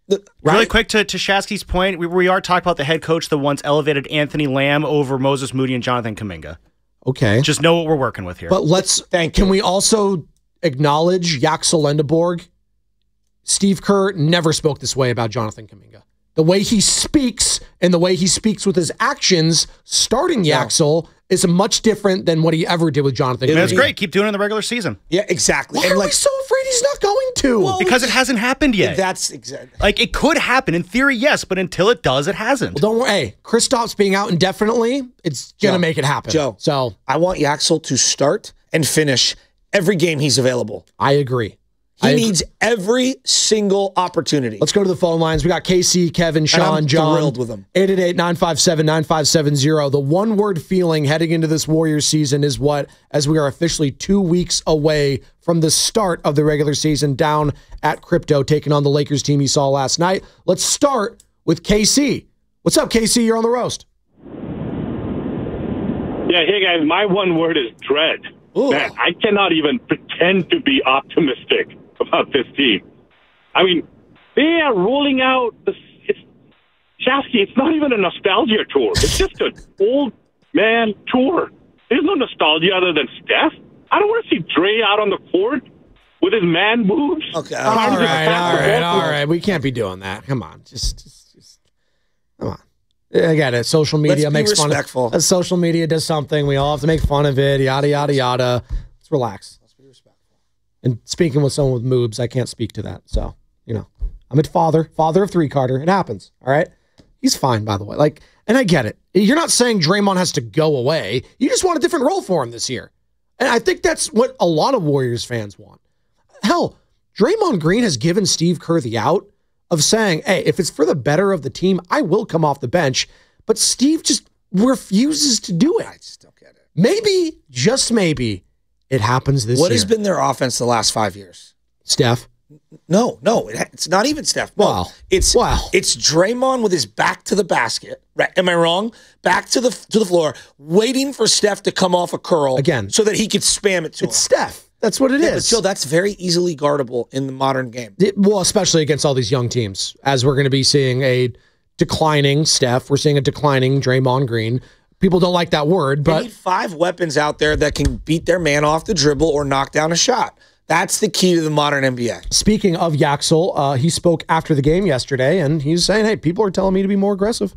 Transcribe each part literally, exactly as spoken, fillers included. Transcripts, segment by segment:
Right? Really quick to, to Shasky's point, we, we are talking about the head coach that once elevated Anthony Lamb over Moses Moody and Jonathan Kuminga. Okay. Just know what we're working with here. But let's, Thank can you. we also acknowledge Yaxel Lendeborg? Steve Kerr never spoke this way about Jonathan Kuminga. The way he speaks and the way he speaks with his actions, starting Yaxel, yeah. is much different than what he ever did with Jonathan Kuminga. That's great. Keep doing it in the regular season. Yeah, exactly. Why and are like, we so afraid he's not going to? Well, because it hasn't happened yet. That's exactly. Like, it could happen. In theory, yes, but until it does, it hasn't. Well, don't worry. Hey, Kristaps being out indefinitely, it's going to make it happen. Joe, so I want Yaxel to start and finish every game he's available. I agree. He needs every single opportunity. Let's go to the phone lines. We got K C, Kevin, Sean, I'm John. Thrilled with them. eight eight eight, nine five seven, nine five seven zero. The one-word feeling heading into this Warriors season is what, as we are officially two weeks away from the start of the regular season down at Crypto, taking on the Lakers team you saw last night. Let's start with K C. What's up, K C? You're on the roast. Yeah, hey, guys. My one word is dread. Ooh. Man, I cannot even pretend to be optimistic about this team. I mean, they are rolling out the it's Shasky, it's not even a nostalgia tour. It's just an old man tour. There's no nostalgia other than Steph. I don't want to see Dre out on the court with his man moves. Okay. All right, all right, all right. We can't be doing that. Come on. Just, just, just come on. I got it. Social media Let's makes be fun respectful. of it. Social media does something. We all have to make fun of it. Yada, yada, yada. Let's relax. And speaking with someone with moobs, I can't speak to that. So, you know, I'm a father, father of three, Carter. It happens. All right. He's fine, by the way. Like, and I get it. You're not saying Draymond has to go away. You just want a different role for him this year. And I think that's what a lot of Warriors fans want. Hell, Draymond Green has given Steve Kerr the out of saying, hey, if it's for the better of the team, I will come off the bench. But Steve just refuses to do it. I just don't get it. Maybe, just maybe, it happens this what year. has been their offense the last five years? Steph. No, no, it, it's not even Steph. No, Wow. It's wow. It's Draymond with his back to the basket. Right? Am I wrong? Back to the to the floor, waiting for Steph to come off a curl again, so that he could spam it to it's him. Steph. That's what it yeah, is. But Jill, that's very easily guardable in the modern game. It, well, especially against all these young teams, as we're going to be seeing a declining Steph. We're seeing a declining Draymond Green. People don't like that word, but they need five weapons out there that can beat their man off the dribble or knock down a shot. That's the key to the modern N B A. Speaking of Yaxel, uh, he spoke after the game yesterday, and he's saying, hey, people are telling me to be more aggressive.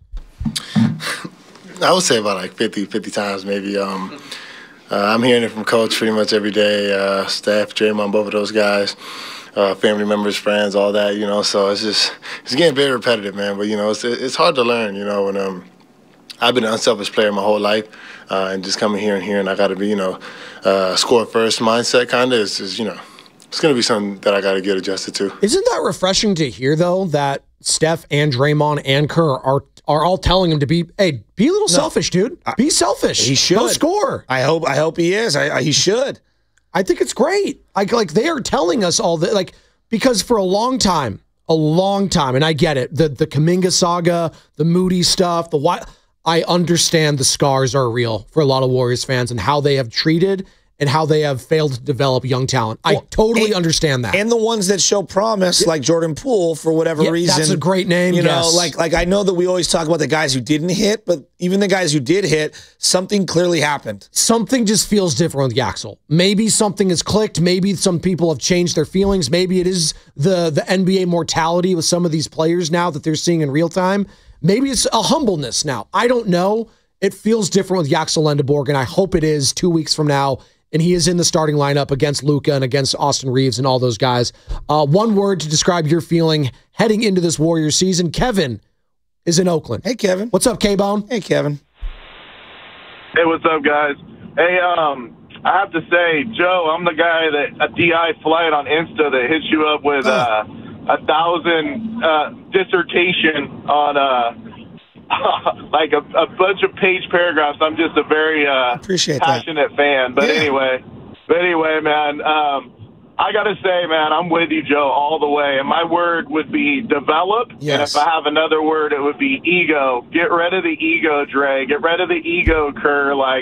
I would say about like fifty, fifty times maybe. Um, uh, I'm hearing it from Coach pretty much every day, uh, Steph, Draymond, both of those guys, uh, family members, friends, all that, you know. So it's just, it's getting very repetitive, man. But, you know, it's it's hard to learn, you know, when um, I've been an unselfish player my whole life, uh, and just coming here and here, and I got to be, you know, uh, score first mindset kind of is, is, you know, it's going to be something that I got to get adjusted to. Isn't that refreshing to hear, though, that Steph and Draymond and Kerr are are all telling him to be, hey, be a little no, selfish, dude. Be selfish. He should. Go score. I hope I hope he is. I, I, he should. I think it's great. Like, like they are telling us all that, like, because for a long time, a long time, and I get it, the the Kuminga saga, the Moody stuff, the why. I understand the scars are real for a lot of Warriors fans and how they have treated and how they have failed to develop young talent. I well, totally and, understand that. And the ones that show promise, yeah. like Jordan Poole, for whatever yeah, reason. That's a great name, You yes. know, like, like I know that we always talk about the guys who didn't hit, but even the guys who did hit, something clearly happened. Something just feels different with Yaxel. Maybe something has clicked. Maybe some people have changed their feelings. Maybe it is the, the N B A mortality with some of these players now that they're seeing in real time. Maybe it's a humbleness now. I don't know. It feels different with Yaxel Lendeborg, and I hope it is two weeks from now, and he is in the starting lineup against Luka and against Austin Reeves and all those guys. Uh, one word to describe your feeling heading into this Warriors season. Kevin is in Oakland. Hey, Kevin. What's up, K-Bone? Hey, Kevin. Hey, what's up, guys? Hey, um, I have to say, Joe, I'm the guy that a D I flight on Insta that hits you up with uh, a thousand uh, dissertation on uh, like a, a bunch of page paragraphs. I'm just a very uh, Appreciate passionate that. fan. But yeah. anyway, but anyway, man, um, I got to say, man, I'm with you, Joe, all the way. And my word would be develop. Yes. And if I have another word, it would be ego. Get rid of the ego, Dre. Get rid of the ego, Kerr. Like,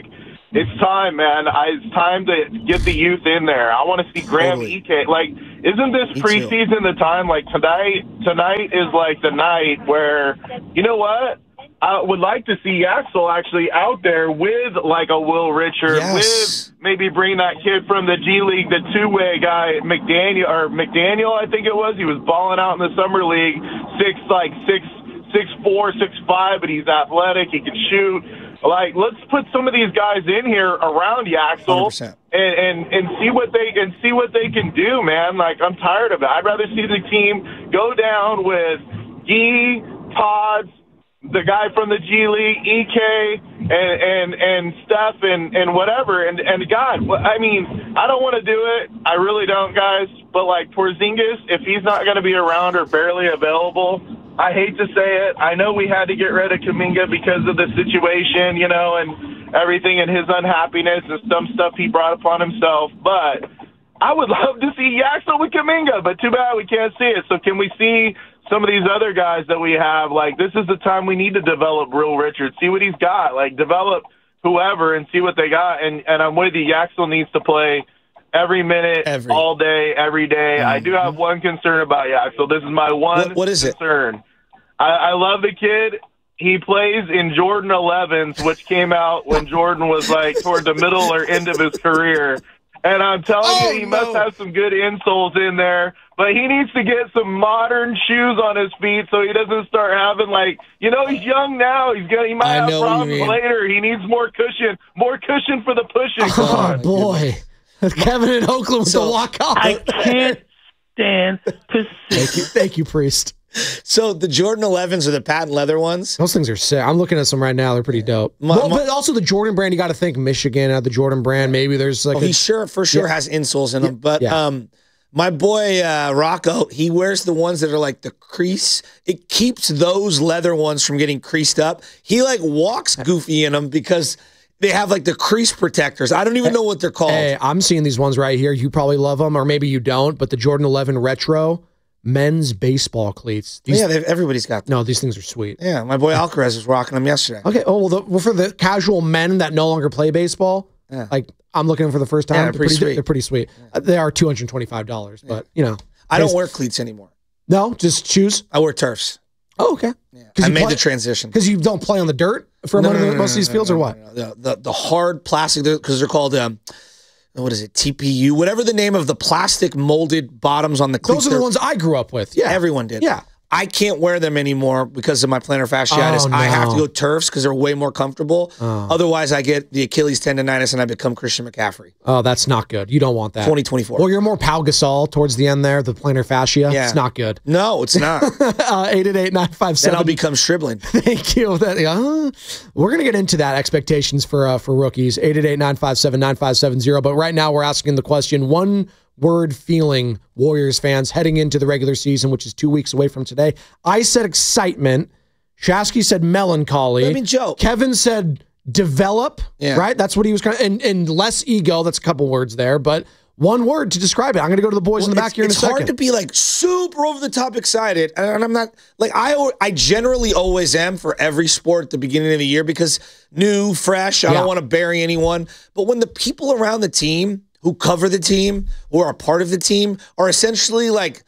it's time, man. I, it's time to get the youth in there. I want to see Graham Totally. Ike. Like, isn't this Me preseason the time? Like, tonight, tonight is like the night where, you know what? I would like to see Yaxel actually out there with like a Will Richard, Yes. with maybe bring that kid from the G League, the two-way guy, McDaniel, or McDaniel, I think it was. He was balling out in the summer league, six, like six, six four, six five, but he's athletic. He can shoot. Like, let's put some of these guys in here around Yaxel one hundred percent. and, and and see what they and see what they can do, man. Like, I'm tired of it. I'd rather see the team go down with Gee, Pods, the guy from the G League, E K, and and and Steph, and and whatever. And and God, I mean, I don't want to do it. I really don't, guys. But like Porzingis, if he's not going to be around or barely available, I hate to say it. I know we had to get rid of Kuminga because of the situation, you know, and everything, and his unhappiness and some stuff he brought upon himself. But I would love to see Yaxel with Kuminga, but too bad we can't see it. So can we see some of these other guys that we have? Like, this is the time we need to develop Will Richard, see what he's got, like develop whoever and see what they got. And, and I'm with you, Yaxel needs to play every minute, Every. all day, every day. I do have one concern about Yaxel. This is my one What- what is it? concern. I, I love the kid. He plays in Jordan elevens, which came out when Jordan was like toward the middle or end of his career. And I'm telling Oh, you, he no. must have some good insoles in there. But he needs to get some modern shoes on his feet so he doesn't start having, like, you know, he's young now. He's gonna, he might I have know what you problems mean. later. He needs more cushion, more cushion for the pushing. Come Oh, on. boy. Kevin in Oakland with So- the walkout. I can't stand to see. Thank you, thank you, Priest. So the Jordan elevens are the patent leather ones. Those things are sick. I'm looking at some right now. They're pretty dope. My- well, my- but also the Jordan brand, you got to think Michigan had the Jordan brand. Maybe there's like Oh, a, he sure for sure Yeah. has insoles in them. But Yeah. um, my boy uh, Rocco, he wears the ones that are like the crease. It keeps those leather ones from getting creased up. He like walks goofy in them because they have like the crease protectors. I don't even know what they're called. Hey, I'm seeing these ones right here. You probably love them, or maybe you don't. But the Jordan eleven Retro men's baseball cleats. These, yeah, they've, everybody's got them. no, these things are sweet. Yeah, my boy Alcaraz was rocking them yesterday. Okay. Oh well, the, well, for the casual men that no longer play baseball, Yeah. like I'm looking for the first time. Yeah, they're pretty sweet. They're pretty sweet. Uh, they are two hundred twenty-five dollars, but you know, I don't Hey, wear cleats anymore. no, just shoes. I wear turfs. Oh, okay. I you made play- the transition. Because you don't play on the dirt for No, one no, of the, no, most no, of these no, fields, no, or no, what? no, no. The, the the hard plastic, because they're called um, what is it? T P U, whatever the name of the plastic molded bottoms on the cleats. Those are the they're- ones I grew up with. Yeah, Everyone did. Yeah. I can't wear them anymore because of my plantar fasciitis. Oh, I have to no. go turfs because they're way more comfortable. Otherwise, I get the Achilles tendonitis and I become Christian McCaffrey. Oh, that's not good. You don't want that. twenty twenty-four. Well, you're more Pau Gasol towards the end there, the plantar fascia. Yeah. It's not good. No, it's not. Uh, eight eight eight, nine five Then I'll seven. become Stribling. Thank you. That, uh, we're going to get into that, expectations for uh, for rookies. eight eight eight, nine five seven, nine five seven zero. But right now, we're asking the question, one word feeling, Warriors fans, heading into the regular season, which is two weeks away from today. I said excitement. Shasky said melancholy. I mean, Joe. Kevin said develop, Yeah. right? That's what he was kind of, and, and less ego. That's a couple words there, but one word to describe it. I'm going to go to the boys in the back it's, here in a it's second. hard to be like super over the top excited, and I'm not like I. al- I generally always am for every sport at the beginning of the year because new, fresh. I Yeah. don't want to bury anyone. But when the people around the team who cover the team or are part of the team are essentially like,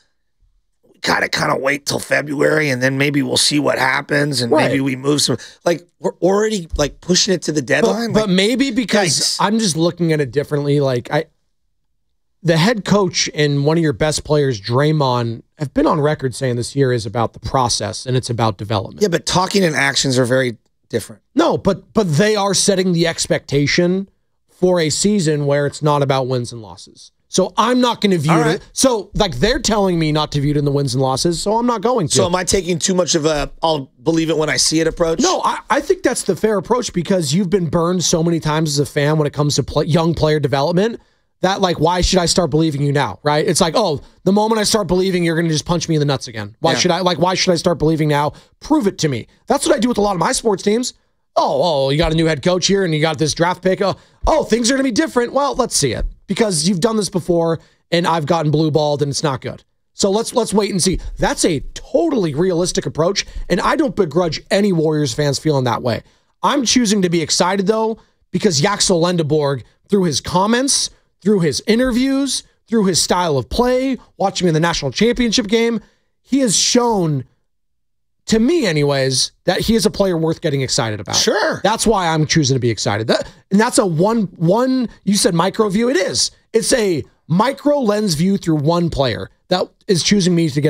we gotta kind of wait till February and then maybe we'll see what happens and Right. maybe we move some. Like we're already like pushing it to the But, deadline. but Like, maybe because yikes. I'm just looking at it differently. Like I, the head coach and one of your best players, Draymond, have been on record saying this year is about the process and it's about development. yeah, but talking and actions are very different. No, but but they are setting the expectation for a season where it's not about wins and losses. So I'm not going to view All it. right. So like they're telling me not to view it in the wins and losses, so I'm not going to. So am I taking too much of a I'll believe it when I see it approach? No, I, I think that's the fair approach because you've been burned so many times as a fan when it comes to play, young player development that, like, why should I start believing you now, right? It's like, oh, the moment I start believing, you're going to just punch me in the nuts again. Why Yeah. should I, like, why should I start believing now? Prove it to me. That's what I do with a lot of my sports teams. Oh, oh, you got a new head coach here and you got this draft pick. Oh, oh things are going to be different. Well, let's see it because you've done this before and I've gotten blue balled and it's not good. So let's let's wait and see. That's a totally realistic approach, and I don't begrudge any Warriors fans feeling that way. I'm choosing to be excited though because Yaxel Lendeborg, through his comments, through his interviews, through his style of play, watching him in the national championship game, he has shown, to me anyways, that he is a player worth getting excited about. Sure. That's why I'm choosing to be excited. That, and that's a one, one, you said micro view. It is. It's a micro lens view through one player that is choosing me to get